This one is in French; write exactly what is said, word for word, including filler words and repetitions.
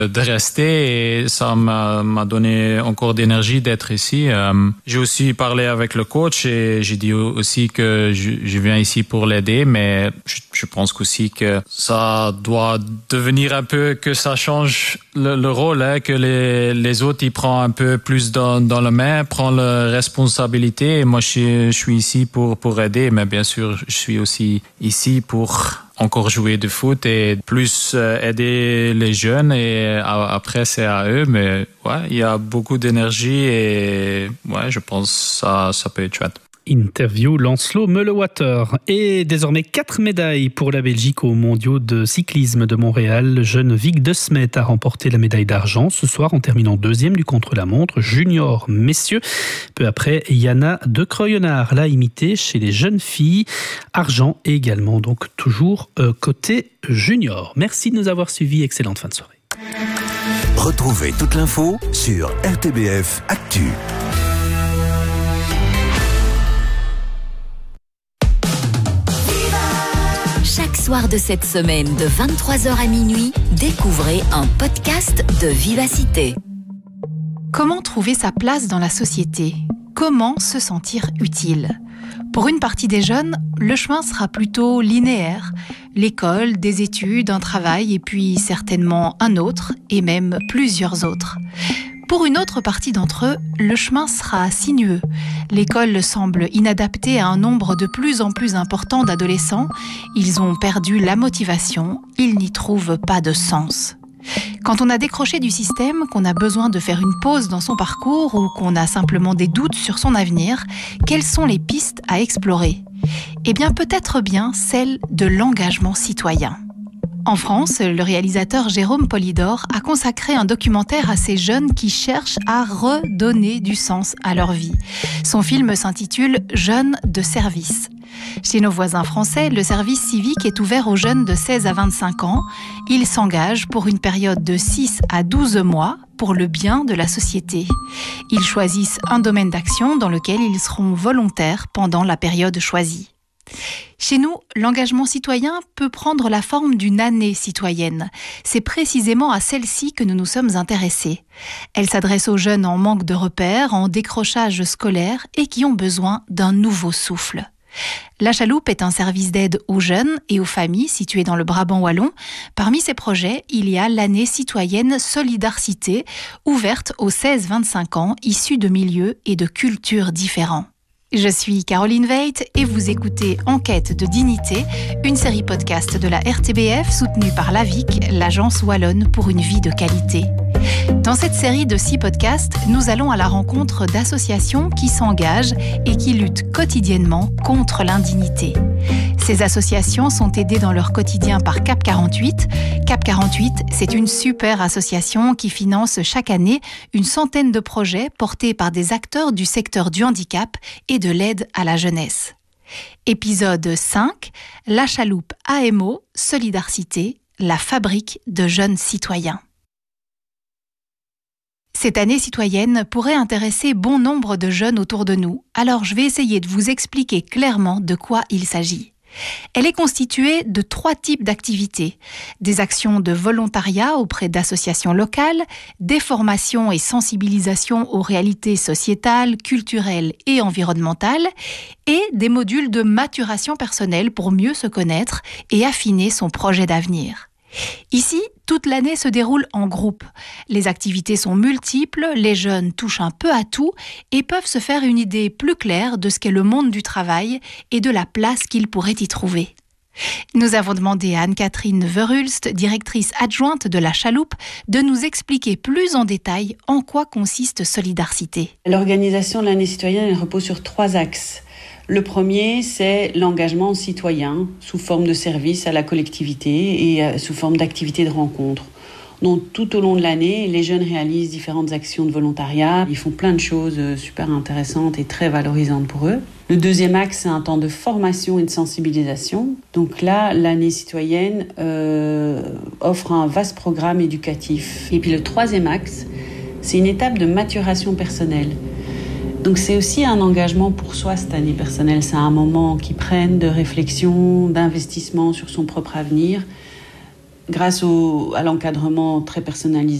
de rester et ça m'a, m'a donné encore d'énergie d'être ici. Euh, j'ai aussi parlé avec le coach et j'ai dit aussi que je, je viens ici pour l'aider, mais je, je pense aussi que ça doit devenir un peu que ça change le, le rôle, hein, que les, les autres ils prennent un peu plus dans, dans la main, prennent la responsabilité. Et moi, je, je suis ici pour, pour aider, mais bien sûr, je suis aussi ici pour encore jouer du foot et plus aider les jeunes et après c'est à eux, mais ouais, il y a beaucoup d'énergie et ouais, je pense que ça, ça peut être chouette. Interview Lancelot Meulewater. Et désormais quatre médailles pour la Belgique aux mondiaux de cyclisme de Montréal. Le jeune Vic De Smet a remporté la médaille d'argent ce soir en terminant deuxième du contre-la-montre junior messieurs. Peu après, Yana De Crooijenaar l'a imité chez les jeunes filles. Argent également, donc toujours euh, côté junior. Merci de nous avoir suivis. Excellente fin de soirée. Retrouvez toute l'info sur R T B F Actu. Chaque soir de cette semaine, de vingt-trois heures à minuit, découvrez un podcast de Vivacité. Comment trouver sa place dans la société ? Comment se sentir utile ? Pour une partie des jeunes, le chemin sera plutôt linéaire. L'école, des études, un travail et puis certainement un autre et même plusieurs autres. Pour une autre partie d'entre eux, le chemin sera sinueux. L'école semble inadaptée à un nombre de plus en plus important d'adolescents. Ils ont perdu la motivation, ils n'y trouvent pas de sens. Quand on a décroché du système, qu'on a besoin de faire une pause dans son parcours ou qu'on a simplement des doutes sur son avenir, quelles sont les pistes à explorer ? Eh bien, peut-être bien celle de l'engagement citoyen. En France, le réalisateur Jérôme Polidor a consacré un documentaire à ces jeunes qui cherchent à redonner du sens à leur vie. Son film s'intitule « Jeunes de service ». Chez nos voisins français, le service civique est ouvert aux jeunes de seize à vingt-cinq ans. Ils s'engagent pour une période de six à douze mois pour le bien de la société. Ils choisissent un domaine d'action dans lequel ils seront volontaires pendant la période choisie. Chez nous, l'engagement citoyen peut prendre la forme d'une année citoyenne. C'est précisément à celle-ci que nous nous sommes intéressés. Elle s'adresse aux jeunes en manque de repères, en décrochage scolaire et qui ont besoin d'un nouveau souffle. La Chaloupe est un service d'aide aux jeunes et aux familles situé dans le Brabant wallon. Parmi ses projets, il y a l'année citoyenne Solidarcité, ouverte aux seize à vingt-cinq ans, issus de milieux et de cultures différents. Je suis Caroline Veit et vous écoutez Enquête de dignité, une série podcast de la R T B F soutenue par l'A V I C, l'Agence wallonne pour une vie de qualité. Dans cette série de six podcasts, nous allons à la rencontre d'associations qui s'engagent et qui luttent quotidiennement contre l'indignité. Ces associations sont aidées dans leur quotidien par Cap quarante-huit. Cap quarante-huit, c'est une super association qui finance chaque année une centaine de projets portés par des acteurs du secteur du handicap et de l'aide à la jeunesse. Épisode cinq, La Chaloupe A M O, Solidarcité, la fabrique de jeunes citoyens. Cette année citoyenne pourrait intéresser bon nombre de jeunes autour de nous, alors je vais essayer de vous expliquer clairement de quoi il s'agit. Elle est constituée de trois types d'activités. Des actions de volontariat auprès d'associations locales, des formations et sensibilisations aux réalités sociétales, culturelles et environnementales, et des modules de maturation personnelle pour mieux se connaître et affiner son projet d'avenir. Ici, toute l'année se déroule en groupe. Les activités sont multiples, les jeunes touchent un peu à tout et peuvent se faire une idée plus claire de ce qu'est le monde du travail et de la place qu'ils pourraient y trouver. Nous avons demandé à Anne-Catherine Verhulst, directrice adjointe de la Chaloupe, de nous expliquer plus en détail en quoi consiste Solidarcité. L'organisation de l'année citoyenne elle repose sur trois axes. Le premier, c'est l'engagement citoyen sous forme de service à la collectivité et sous forme d'activités de rencontre. Donc, tout au long de l'année, les jeunes réalisent différentes actions de volontariat. Ils font plein de choses super intéressantes et très valorisantes pour eux. Le deuxième axe, c'est un temps de formation et de sensibilisation. Donc là, l'année citoyenne euh, offre un vaste programme éducatif. Et puis le troisième axe, c'est une étape de maturation personnelle. Donc c'est aussi un engagement pour soi cette année personnelle. C'est un moment qui prenne de réflexion, d'investissement sur son propre avenir. Et puis le troisième axe, c'est un temps de formation et de sensibilisation. Donc là, l'année citoyenne offre un vaste programme éducatif. Et puis le troisième axe, c'est une étape de maturation personnelle. Donc c'est aussi un engagement pour soi cette année personnelle. C'est un moment qui prenne de réflexion, d'investissement sur son propre avenir. grâce au, à l'encadrement très personnalisé,